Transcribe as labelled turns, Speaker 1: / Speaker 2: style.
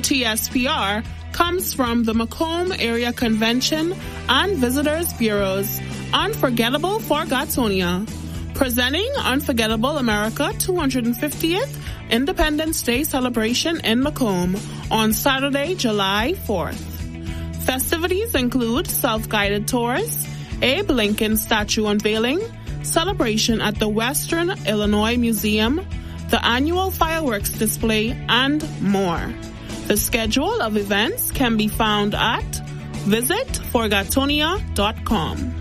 Speaker 1: TSPR comes from the Macomb Area Convention and Visitors Bureau's Unforgettable for Gatonia, presenting Unforgettable America 250th Independence Day celebration in Macomb on Saturday, July 4th. Festivities include self-guided tours, Abe Lincoln statue unveiling, celebration at the Western Illinois Museum, the annual fireworks display, and more. The schedule of events can be found at visitforgatonia.com.